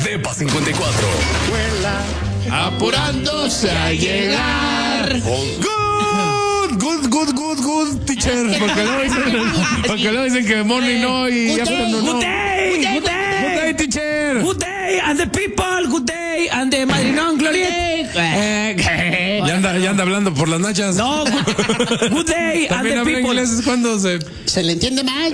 Depa 54. Apurándose a llegar. Good, teacher. Porque no dicen que morning no y afternoon no. Good day, teacher. Good day, and the people. Good day, and the Madrinon Gloriet. Ya anda hablando por las nachas. No, good day, and También the habla people. inglés es cuando se le entiende mal.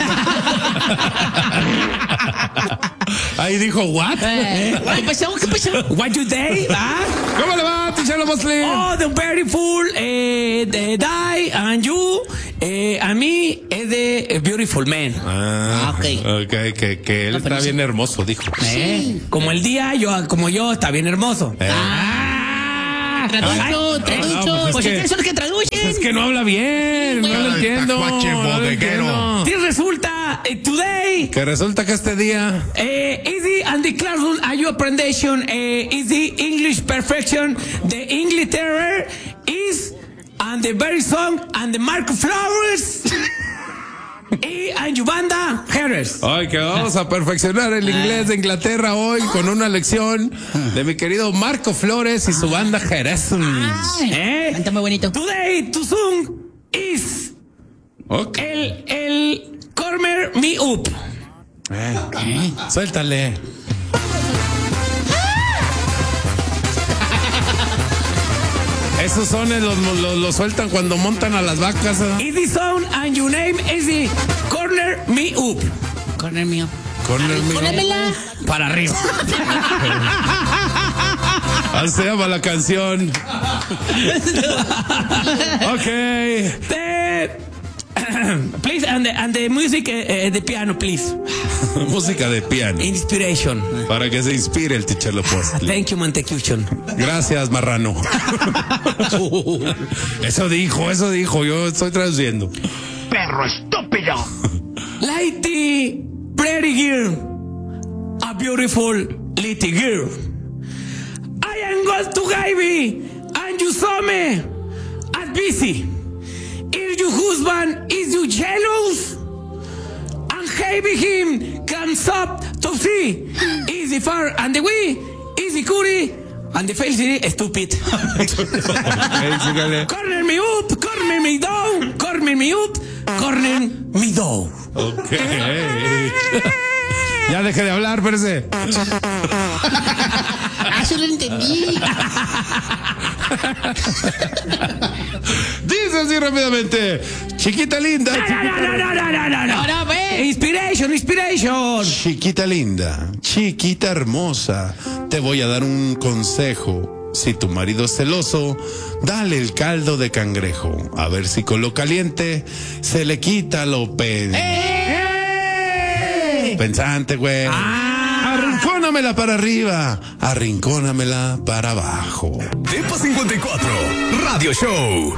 Ahí dijo, what? ¿Qué pasó? What you day? ¿Cómo le va, teacher Mosley? Oh, the very full, the die, and you, and me, the beautiful man. Ok. Que él está bien hermoso, dijo. Como el día, como yo, está bien hermoso. Traducho. Pues es que- Eso es que traducen. Es que no habla bien, no lo entiendo. tacuache no lo bodeguero. entiendo. Sí, resulta, today, Que resulta que este día easy and the classroom are your presentation, easy English perfection, the English terror is, and the very song, and the Marco Flowers, and your banda, Harris. ay, que vamos a perfeccionar el inglés de Inglaterra hoy con una lección de mi querido Marco Flores y su banda Jerez. Canta muy bonito. Today, to song is Okay. el Corner Me Up. Suéltale. Esos sones los sueltan cuando montan a las vacas. Is the song and your name is the Corner Me Up. Corner mío. Pónemela para arriba. Así se llama la canción. Ok. Please, and the music, the piano, please. Música de piano. Inspiration. Para que se inspire el teacher Lopez. Thank you, Mantecution. Gracias, marrano. Eso dijo. Yo estoy traduciendo. Perro estúpido. Lighty, pretty girl, a beautiful little girl. I am going to Gaiby, and you saw me as busy. If your husband is you jealous, and having him comes up to see, is the far and the we, is the curry, and the face is stupid. Sígale. Corner me up, corner me down, corner me up, corner me down. Ok. Ya deje de hablar, espérese. Eso lo entendí. Dice así rápidamente. Chiquita linda. No. Ahora ve. Inspiration. Chiquita linda. Chiquita hermosa. Te voy a dar un consejo. Si tu marido es celoso, dale el caldo de cangrejo. A ver si con lo caliente se le quita lo pensante, güey. Arrincónamela para arriba, arrincónamela para abajo. Depa 54. Radio Show.